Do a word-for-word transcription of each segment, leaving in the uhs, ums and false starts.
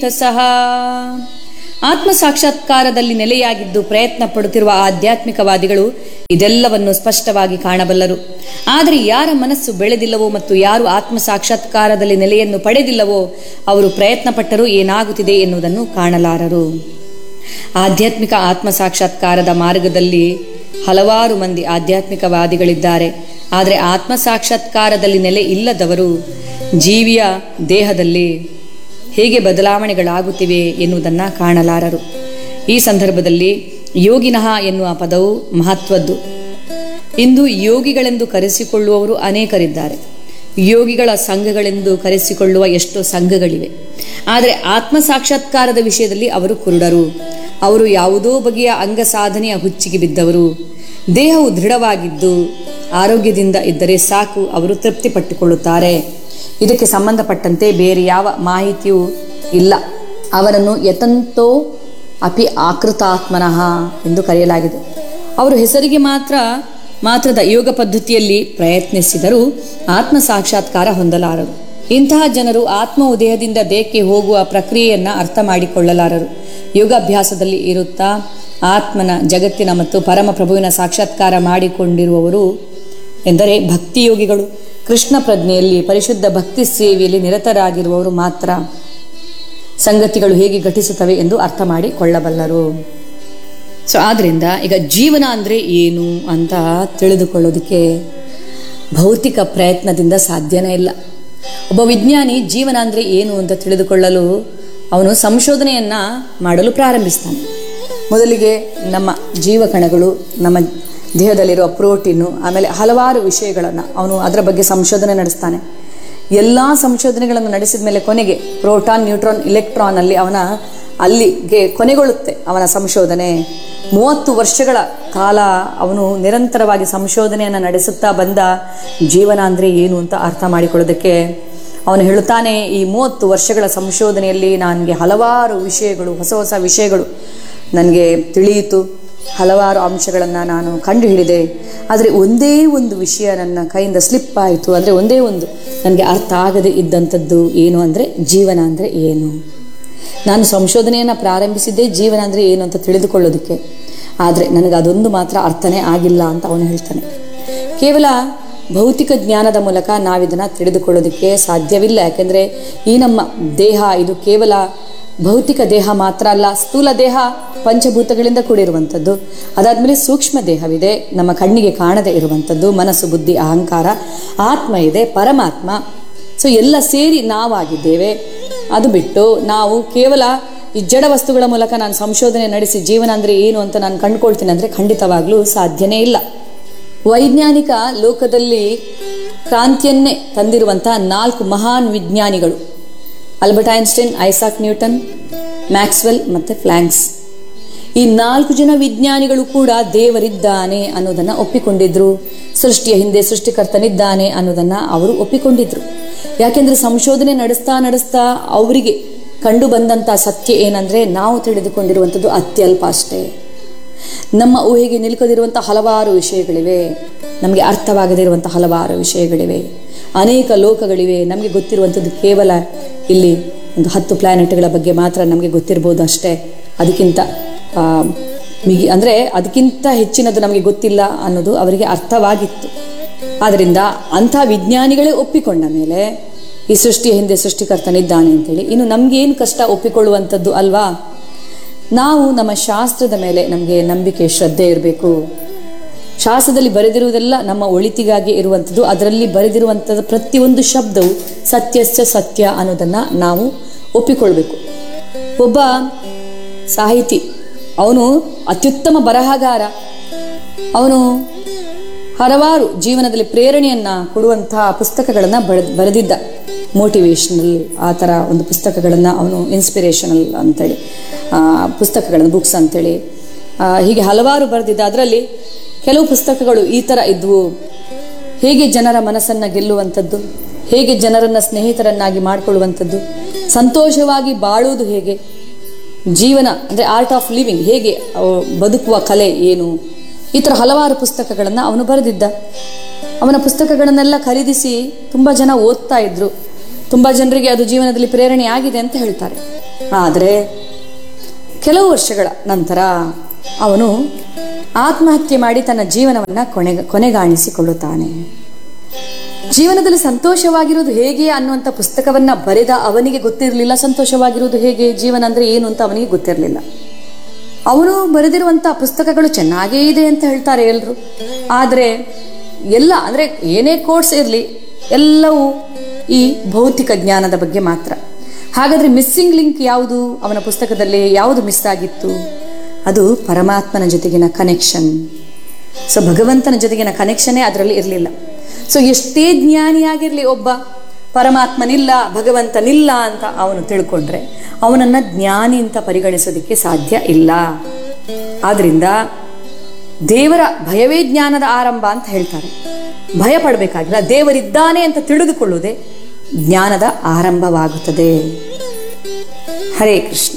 ಸಹ ಆತ್ಮ ಸಾಕ್ಷಾತ್ಕಾರದಲ್ಲಿ ನೆಲೆಯಾಗಿದ್ದು ಪ್ರಯತ್ನ ಪಡುತ್ತಿರುವ ಆಧ್ಯಾತ್ಮಿಕವಾದಿಗಳು ಇದೆಲ್ಲವನ್ನು ಸ್ಪಷ್ಟವಾಗಿ ಕಾಣಬಲ್ಲರು. ಆದರೆ ಯಾರ ಮನಸ್ಸು ಬೆಳೆದಿಲ್ಲವೋ ಮತ್ತು ಯಾರು ಆತ್ಮ ಸಾಕ್ಷಾತ್ಕಾರದಲ್ಲಿ ನೆಲೆಯನ್ನು ಪಡೆದಿಲ್ಲವೋ ಅವರು ಪ್ರಯತ್ನ ಪಟ್ಟರೂ ಏನಾಗುತ್ತಿದೆ ಎನ್ನುವುದನ್ನು ಕಾಣಲಾರರು. ಆಧ್ಯಾತ್ಮಿಕ ಆತ್ಮ ಸಾಕ್ಷಾತ್ಕಾರದ ಮಾರ್ಗದಲ್ಲಿ ಹಲವಾರು ಮಂದಿ ಆಧ್ಯಾತ್ಮಿಕವಾದಿಗಳಿದ್ದಾರೆ. ಆದರೆ ಆತ್ಮ ಸಾಕ್ಷಾತ್ಕಾರದಲ್ಲಿ ನೆಲೆ ಇಲ್ಲದವರು ಜೀವಿಯ ದೇಹದಲ್ಲಿ ಹೇಗೆ ಬದಲಾವಣೆಗಳಾಗುತ್ತಿವೆ ಎನ್ನುವುದನ್ನು ಕಾಣಲಾರರು. ಈ ಸಂದರ್ಭದಲ್ಲಿ ಯೋಗಿನಃ ಎನ್ನುವ ಪದವು ಮಹತ್ವದ್ದು. ಇಂದು ಯೋಗಿಗಳೆಂದು ಕರೆಸಿಕೊಳ್ಳುವವರು ಅನೇಕರಿದ್ದಾರೆ. ಯೋಗಿಗಳ ಸಂಘಗಳೆಂದು ಕರೆಸಿಕೊಳ್ಳುವ ಎಷ್ಟೋ ಸಂಘಗಳಿವೆ. ಆದರೆ ಆತ್ಮ ಸಾಕ್ಷಾತ್ಕಾರದ ವಿಷಯದಲ್ಲಿ ಅವರು ಕುರುಡರು. ಅವರು ಯಾವುದೋ ಬಗೆಯ ಅಂಗ ಸಾಧನೆಯ ಹುಚ್ಚಿಗೆ ಬಿದ್ದವರು. ದೇಹವು ದೃಢವಾಗಿದ್ದು ಆರೋಗ್ಯದಿಂದ ಇದ್ದರೆ ಸಾಕು, ಅವರು ತೃಪ್ತಿಪಟ್ಟುಕೊಳ್ಳುತ್ತಾರೆ. ಇದಕ್ಕೆ ಸಂಬಂಧಪಟ್ಟಂತೆ ಬೇರೆ ಯಾವ ಮಾಹಿತಿಯೂ ಇಲ್ಲ. ಅವರನ್ನು ಯತಂತೋ ಅಪಿ ಆಕೃತಾತ್ಮನಃ ಎಂದು ಕರೆಯಲಾಗಿದೆ. ಅವರು ಹೆಸರಿಗೆ ಮಾತ್ರ ಮಾತ್ರದ ಯೋಗ ಪದ್ಧತಿಯಲ್ಲಿ ಪ್ರಯತ್ನಿಸಿದರೂ ಆತ್ಮ ಸಾಕ್ಷಾತ್ಕಾರ ಹೊಂದಲಾರರು. ಇಂತಹ ಜನರು ಆತ್ಮ ಉದಯದಿಂದ ದೇಹಕ್ಕೆ ಹೋಗುವ ಪ್ರಕ್ರಿಯೆಯನ್ನು ಅರ್ಥ ಮಾಡಿಕೊಳ್ಳಲಾರರು. ಯೋಗಾಭ್ಯಾಸದಲ್ಲಿ ಇರುತ್ತಾ ಆತ್ಮನ, ಜಗತ್ತಿನ ಮತ್ತು ಪರಮ ಪ್ರಭುವಿನ ಸಾಕ್ಷಾತ್ಕಾರ ಮಾಡಿಕೊಂಡಿರುವವರು ಎಂದರೆ ಭಕ್ತಿಯೋಗಿಗಳು. ಕೃಷ್ಣ ಪ್ರಜ್ಞೆಯಲ್ಲಿ, ಪರಿಶುದ್ಧ ಭಕ್ತಿ ಸೇವೆಯಲ್ಲಿ ನಿರತರಾಗಿರುವವರು ಮಾತ್ರ ಸಂಗತಿಗಳು ಹೇಗೆ ಘಟಿಸುತ್ತವೆ ಎಂದು ಅರ್ಥ ಮಾಡಿಕೊಳ್ಳಬಲ್ಲರು. ಸೊ ಆದ್ದರಿಂದ ಈಗ ಜೀವನ ಅಂದರೆ ಏನು ಅಂತ ತಿಳಿದುಕೊಳ್ಳೋದಕ್ಕೆ ಭೌತಿಕ ಪ್ರಯತ್ನದಿಂದ ಸಾಧ್ಯನೇ ಇಲ್ಲ. ಒಬ್ಬ ವಿಜ್ಞಾನಿ ಜೀವನ ಅಂದರೆ ಏನು ಅಂತ ತಿಳಿದುಕೊಳ್ಳಲು ಅವನು ಸಂಶೋಧನೆಯನ್ನು ಮಾಡಲು ಪ್ರಾರಂಭಿಸ್ತಾನೆ. ಮೊದಲಿಗೆ ನಮ್ಮ ಜೀವಕಣಗಳು, ನಮ್ಮ ದೇಹದಲ್ಲಿರುವ ಪ್ರೋಟೀನು, ಆಮೇಲೆ ಹಲವಾರು ವಿಷಯಗಳನ್ನು ಅವನು ಅದರ ಬಗ್ಗೆ ಸಂಶೋಧನೆ ನಡೆಸ್ತಾನೆ. ಎಲ್ಲ ಸಂಶೋಧನೆಗಳನ್ನು ನಡೆಸಿದ ಮೇಲೆ ಕೊನೆಗೆ ಪ್ರೋಟಾನ್, ನ್ಯೂಟ್ರಾನ್, ಇಲೆಕ್ಟ್ರಾನ್ ಅಲ್ಲಿ ಅವನ ಅಲ್ಲಿಗೆ ಕೊನೆಗೊಳ್ಳುತ್ತೆ ಅವನ ಸಂಶೋಧನೆ. ಮೂವತ್ತು ವರ್ಷಗಳ ಕಾಲ ಅವನು ನಿರಂತರವಾಗಿ ಸಂಶೋಧನೆಯನ್ನು ನಡೆಸುತ್ತಾ ಬಂದ ಜೀವನ ಅಂದರೆ ಏನು ಅಂತ ಅರ್ಥ ಮಾಡಿಕೊಳ್ಳೋದಕ್ಕೆ ಅವನು ಹೇಳುತ್ತಾನೆ, ಈ ಮೂವತ್ತು ವರ್ಷಗಳ ಸಂಶೋಧನೆಯಲ್ಲಿ ನನಗೆ ಹಲವಾರು ವಿಷಯಗಳು, ಹೊಸ ಹೊಸ ವಿಷಯಗಳು ನನಗೆ ತಿಳಿಯಿತು. ಹಲವಾರು ಅಂಶಗಳನ್ನು ನಾನು ಕಂಡು ಹಿಡಿದೆ. ಆದರೆ ಒಂದೇ ಒಂದು ವಿಷಯ ನನ್ನ ಕೈಯಿಂದ ಸ್ಲಿಪ್ ಆಯಿತು. ಅಂದರೆ ಒಂದೇ ಒಂದು ನನಗೆ ಅರ್ಥ ಆಗದೆ ಇದ್ದಂಥದ್ದು ಏನು ಅಂದರೆ ಜೀವನ ಅಂದರೆ ಏನು. ನಾನು ಸಂಶೋಧನೆಯನ್ನು ಪ್ರಾರಂಭಿಸಿದ್ದೇ ಜೀವನ ಅಂದರೆ ಏನು ಅಂತ ತಿಳಿದುಕೊಳ್ಳೋದಕ್ಕೆ. ಆದರೆ ನನಗೆ ಅದೊಂದು ಮಾತ್ರ ಅರ್ಥನೇ ಆಗಿಲ್ಲ ಅಂತ ಅವನು ಹೇಳ್ತಾನೆ. ಕೇವಲ ಭೌತಿಕ ಜ್ಞಾನದ ಮೂಲಕ ನಾವಿದನ್ನು ತಿಳಿದುಕೊಳ್ಳೋದಕ್ಕೆ ಸಾಧ್ಯವಿಲ್ಲ. ಯಾಕೆಂದರೆ ಈ ನಮ್ಮ ದೇಹ ಇದು ಕೇವಲ ಭೌತಿಕ ದೇಹ ಮಾತ್ರ ಅಲ್ಲ, ಸ್ಥೂಲ ದೇಹ ಪಂಚಭೂತಗಳಿಂದ ಕೂಡಿರುವಂಥದ್ದು. ಅದಾದಮೇಲೆ ಸೂಕ್ಷ್ಮ ದೇಹವಿದೆ, ನಮ್ಮ ಕಣ್ಣಿಗೆ ಕಾಣದೇ ಇರುವಂಥದ್ದು, ಮನಸ್ಸು, ಬುದ್ಧಿ, ಅಹಂಕಾರ, ಆತ್ಮ ಇದೆ, ಪರಮಾತ್ಮ. ಸೊ ಎಲ್ಲ ಸೇರಿ ನಾವಾಗಿದ್ದೇವೆ. ಅದು ಬಿಟ್ಟು ನಾವು ಕೇವಲ ಈ ಜಡ ವಸ್ತುಗಳ ಮೂಲಕ ನಾನು ಸಂಶೋಧನೆ ನಡೆಸಿ ಜೀವನ ಅಂದರೆ ಏನು ಅಂತ ನಾನು ಕಂಡುಕೊಳ್ತೀನಿ ಅಂದರೆ ಖಂಡಿತವಾಗ್ಲೂ ಸಾಧ್ಯನೇ ಇಲ್ಲ. ವೈಜ್ಞಾನಿಕ ಲೋಕದಲ್ಲಿ ಕ್ರಾಂತಿಯನ್ನೇ ತಂದಿರುವಂಥ ನಾಲ್ಕು ಮಹಾನ್ ವಿಜ್ಞಾನಿಗಳು Albert Einstein, Isaac Newton, Maxwell ಮತ್ತು ಪ್ಲಾಂಕ್ಸ್. ಈ ನಾಲ್ಕು ಜನ ವಿಜ್ಞಾನಿಗಳು ಕೂಡ ದೇವರಿದ್ದಾನೆ ಅನ್ನೋದನ್ನು ಒಪ್ಪಿಕೊಂಡಿದ್ರು. ಸೃಷ್ಟಿಯ ಹಿಂದೆ ಸೃಷ್ಟಿಕರ್ತನಿದ್ದಾನೆ ಅನ್ನೋದನ್ನು ಅವರು ಒಪ್ಪಿಕೊಂಡಿದ್ರು. ಯಾಕೆಂದರೆ ಸಂಶೋಧನೆ ನಡೆಸ್ತಾ ನಡೆಸ್ತಾ ಅವರಿಗೆ ಕಂಡು ಬಂದಂಥ ಸತ್ಯ ಏನಂದರೆ ನಾವು ತಿಳಿದುಕೊಂಡಿರುವಂಥದ್ದು ಅತ್ಯಲ್ಪ ಅಷ್ಟೇ. ನಮ್ಮ ಊಹೆಗೆ ನಿಲುಕದಿರುವಂಥ ಹಲವಾರು ವಿಷಯಗಳಿವೆ, ನಮಗೆ ಅರ್ಥವಾಗದಿರುವಂಥ ಹಲವಾರು ವಿಷಯಗಳಿವೆ, ಅನೇಕ ಲೋಕಗಳಿವೆ. ನಮಗೆ ಗೊತ್ತಿರುವಂಥದ್ದು ಕೇವಲ ಇಲ್ಲಿ ಒಂದು ಹತ್ತು ಪ್ಲ್ಯಾನೆಟ್ಗಳ ಬಗ್ಗೆ ಮಾತ್ರ ನಮಗೆ ಗೊತ್ತಿರ್ಬೋದು ಅಷ್ಟೇ. ಅದಕ್ಕಿಂತ ಮಿಗಿ ಅಂದರೆ ಅದಕ್ಕಿಂತ ಹೆಚ್ಚಿನದು ನಮಗೆ ಗೊತ್ತಿಲ್ಲ ಅನ್ನೋದು ಅವರಿಗೆ ಅರ್ಥವಾಗಿತ್ತು. ಆದ್ದರಿಂದ ಅಂಥ ವಿಜ್ಞಾನಿಗಳೇ ಒಪ್ಪಿಕೊಂಡ ಮೇಲೆ ಈ ಸೃಷ್ಟಿಯ ಹಿಂದೆ ಸೃಷ್ಟಿಕರ್ತನಿದ್ದಾನೆ ಅಂತೇಳಿ ಇನ್ನು ನಮಗೇನು ಕಷ್ಟ ಒಪ್ಪಿಕೊಳ್ಳುವಂಥದ್ದು ಅಲ್ವಾ. ನಾವು ನಮ್ಮ ಶಾಸ್ತ್ರದ ಮೇಲೆ ನಮಗೆ ನಂಬಿಕೆ, ಶ್ರದ್ಧೆ ಇರಬೇಕು. ಶಾಸ್ತ್ರದಲ್ಲಿ ಬರೆದಿರುವುದೆಲ್ಲ ನಮ್ಮ ಒಳಿತಿಗಾಗಿ ಇರುವಂಥದ್ದು. ಅದರಲ್ಲಿ ಬರೆದಿರುವಂಥದ್ದು ಪ್ರತಿಯೊಂದು ಶಬ್ದವು ಸತ್ಯಶ್ಚ ಸತ್ಯ ಅನ್ನೋದನ್ನು ನಾವು ಒಪ್ಪಿಕೊಳ್ಬೇಕು. ಒಬ್ಬ ಸಾಹಿತಿ, ಅವನು ಅತ್ಯುತ್ತಮ ಬರಹಗಾರ, ಅವನು ಹಲವಾರು ಜೀವನದಲ್ಲಿ ಪ್ರೇರಣೆಯನ್ನು ಕೊಡುವಂತಹ ಪುಸ್ತಕಗಳನ್ನು ಬರೆ ಬರೆದಿದ್ದ ಮೋಟಿವೇಶ್ನಲ್ ಆ ಥರ ಒಂದು ಪುಸ್ತಕಗಳನ್ನು ಅವನು ಇನ್ಸ್ಪಿರೇಷನಲ್ ಅಂತೇಳಿ ಪುಸ್ತಕಗಳನ್ನು, ಬುಕ್ಸ್ ಅಂತೇಳಿ ಹೀಗೆ ಹಲವಾರು ಬರೆದಿದ್ದ. ಅದರಲ್ಲಿ ಕೆಲವು ಪುಸ್ತಕಗಳು ಈ ಥರ ಇದ್ವು. ಹೇಗೆ ಜನರ ಮನಸ್ಸನ್ನು ಗೆಲ್ಲುವಂಥದ್ದು, ಹೇಗೆ ಜನರನ್ನು ಸ್ನೇಹಿತರನ್ನಾಗಿ ಮಾಡಿಕೊಳ್ಳುವಂಥದ್ದು, ಸಂತೋಷವಾಗಿ ಬಾಳುವುದು ಹೇಗೆ, ಜೀವನ ಅಂದರೆ ಆರ್ಟ್ ಆಫ್ ಲಿವಿಂಗ್, ಹೇಗೆ ಬದುಕುವ ಕಲೆ ಏನು, ಈ ಥರ ಹಲವಾರು ಪುಸ್ತಕಗಳನ್ನು ಅವನು ಬರೆದಿದ್ದ. ಅವನ ಪುಸ್ತಕಗಳನ್ನೆಲ್ಲ ಖರೀದಿಸಿ ತುಂಬ ಜನ ಓದ್ತಾ ಇದ್ರು. ತುಂಬ ಜನರಿಗೆ ಅದು ಜೀವನದಲ್ಲಿ ಪ್ರೇರಣೆ ಆಗಿದೆ ಅಂತ ಹೇಳ್ತಾರೆ. ಆದರೆ ಕೆಲವು ವರ್ಷಗಳ ನಂತರ ಅವನು ಆತ್ಮಹತ್ಯೆ ಮಾಡಿ ತನ್ನ ಜೀವನವನ್ನು ಕೊನೆ ಕೊನೆಗಾಣಿಸಿಕೊಳ್ಳುತ್ತಾನೆ. ಜೀವನದಲ್ಲಿ ಸಂತೋಷವಾಗಿರುವುದು ಹೇಗೆ ಅನ್ನುವಂಥ ಪುಸ್ತಕವನ್ನು ಬರೆದ ಅವನಿಗೆ ಗೊತ್ತಿರಲಿಲ್ಲ ಸಂತೋಷವಾಗಿರುವುದು ಹೇಗೆ, ಜೀವನ ಅಂದರೆ ಏನು ಅಂತ ಅವನಿಗೆ ಗೊತ್ತಿರಲಿಲ್ಲ. ಅವನು ಬರೆದಿರುವಂಥ ಪುಸ್ತಕಗಳು ಚೆನ್ನಾಗೇ ಇದೆ ಅಂತ ಹೇಳ್ತಾರೆ ಎಲ್ಲರೂ. ಆದರೆ ಎಲ್ಲ ಅಂದರೆ ಏನೇ ಕೋರ್ಸ್ ಇರಲಿ ಎಲ್ಲವೂ ಈ ಭೌತಿಕ ಜ್ಞಾನದ ಬಗ್ಗೆ ಮಾತ್ರ. ಹಾಗಾದರೆ ಮಿಸ್ಸಿಂಗ್ ಲಿಂಕ್ ಯಾವುದು ಅವನ ಪುಸ್ತಕದಲ್ಲಿ, ಯಾವುದು ಮಿಸ್ ಆಗಿತ್ತು? ಅದು ಪರಮಾತ್ಮನ ಜೊತೆಗಿನ ಕನೆಕ್ಷನ್. ಸೊ ಭಗವಂತನ ಜೊತೆಗಿನ ಕನೆಕ್ಷನ್ನೇ ಅದರಲ್ಲಿ ಇರಲಿಲ್ಲ. ಸೊ ಎಷ್ಟೇ ಜ್ಞಾನಿಯಾಗಿರಲಿ ಒಬ್ಬ ಪರಮಾತ್ಮನಿಲ್ಲ ಭಗವಂತನಿಲ್ಲ ಅಂತ ಅವನು ತಿಳ್ಕೊಂಡ್ರೆ ಅವನನ್ನು ಜ್ಞಾನಿ ಅಂತ ಪರಿಗಣಿಸೋದಕ್ಕೆ ಸಾಧ್ಯ ಇಲ್ಲ. ಆದ್ದರಿಂದ ದೇವರ ಭಯವೇ ಜ್ಞಾನದ ಆರಂಭ ಅಂತ ಹೇಳ್ತಾರೆ. ಭಯ ಪಡಬೇಕಾಗಿಲ್ಲ, ದೇವರಿದ್ದಾನೆ ಅಂತ ತಿಳಿದುಕೊಳ್ಳುವುದೇ ಜ್ಞಾನದ ಆರಂಭವಾಗುತ್ತದೆ. ಹರೇ ಕೃಷ್ಣ.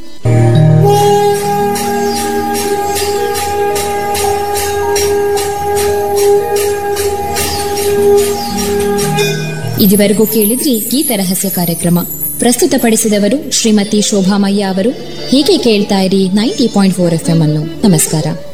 ಇದುವರೆಗೂ ಕೇಳಿದ್ರಿ ಗೀತ ರಹಸ್ಯ ಕಾರ್ಯಕ್ರಮ. ಪ್ರಸ್ತುತಪಡಿಸಿದವರು ಶ್ರೀಮತಿ ಶೋಭಾಮಯ್ಯ ಅವರು. ಹೀಗೆ ಕೇಳ್ತಾ ಇರಿ ninety point four F M ಅನ್ನು. ನಮಸ್ಕಾರ.